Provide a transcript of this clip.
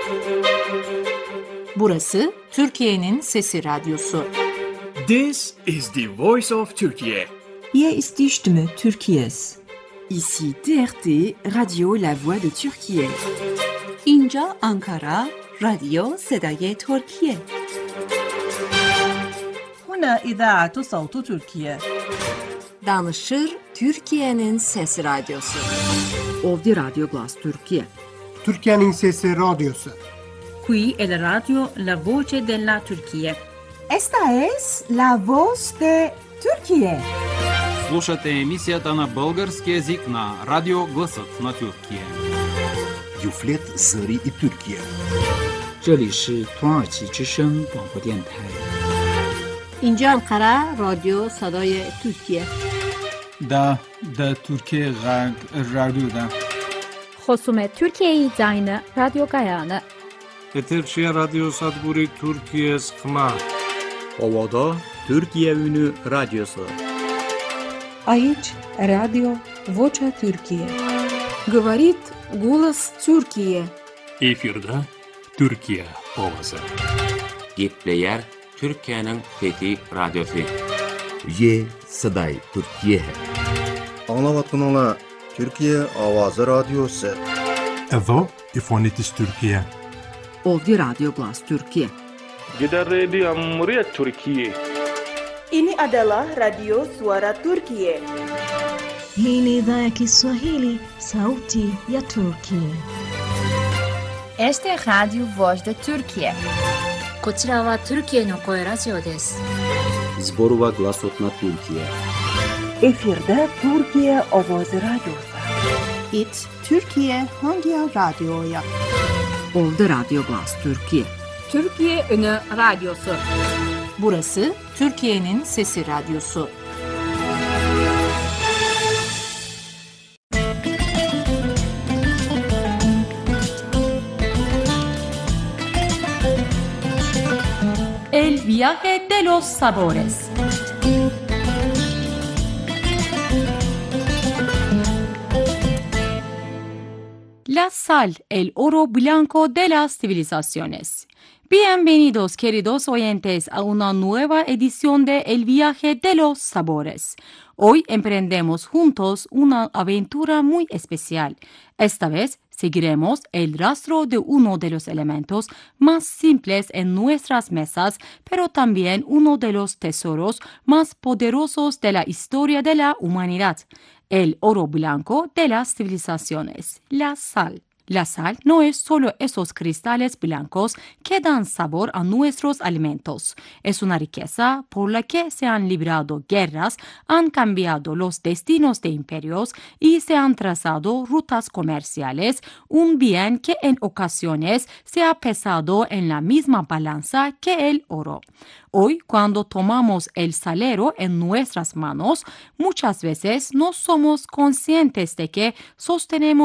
Burası Türkiye'nin Sesi Radyosu. This is the voice of Turkey. Hier ist die Stimme Türkiye's. Ici TRT, Radio La Voix de Türkiye. اینجا آنکارا، رادیو صدای ترکیه. هنا إذاعة صوت تركيا. Danışır Türkiye'nin Sesi Radyosu. Ovdje Radio Glas Türkiye. Türkiye'nin Sesi Radyosu. Qui è la radio La Voce della Turchia. Esta es La Voz de Turquía. Слушате емисията на български език на Радио Гласът на Türkiye. Юфлет Зари и Türkiye. 这里是土耳其之声广播电台。 اینجا انقره رادیو صدای ترکیه. دا Türkiye رادیو خصوم ترکیه زاین رادیو گایانه. Eterşehir Radyo Sadburi Türkiye Sıkma. Ovada Türkiye Ünü Radyosu. Aici Radio Vocea Türkiye. Говорит голос Türkiye. Efirde Türkiye Ovası. Gepleyer Türkiye'nin Fethi Radyosu. Ye Saday Türkiye. Anlavatkanala Türkiye Avazı Radyosu. Evo İfonitis Türkiye. Ovdje Radio Glas Türkiye. Gider Radio Cumhuriyet Türkiye. Ini adalah Radio Suara Turkiye. Hii ni idhaa ya Kiswahili, Sauti ya Turkiye. Este es Radio Voz de Turkiye. こちらはトルキエの声ラジオです。 Zborova Glasot na Türkiye. Efirde Türkiye Ovoz Radyosu. It Türkiye Hangi Radyo'ya? Ovdje Radio Glas Türkiye. Türkiye Ünü Radyosu. Burası Türkiye'nin Sesi Radyosu. El viaje de los sabores. La sal, el oro blanco de las civilizaciones. Bienvenidos, queridos oyentes, a una nueva edición de El viaje de los sabores. Hoy emprendemos juntos una aventura muy especial. Esta vez seguiremos el rastro de uno de los elementos más simples en nuestras mesas, pero también uno de los tesoros más poderosos de la historia de la humanidad, el oro blanco de las civilizaciones, la sal. La sal no es solo esos cristales blancos que dan sabor a nuestros alimentos. Es una riqueza por la que se han librado guerras, han cambiado los destinos de imperios y se han trazado rutas comerciales, un bien que en ocasiones se ha pesado en la misma balanza que el oro. Hoy, cuando tomamos el salero en nuestras manos, muchas veces no somos conscientes de que sostenemos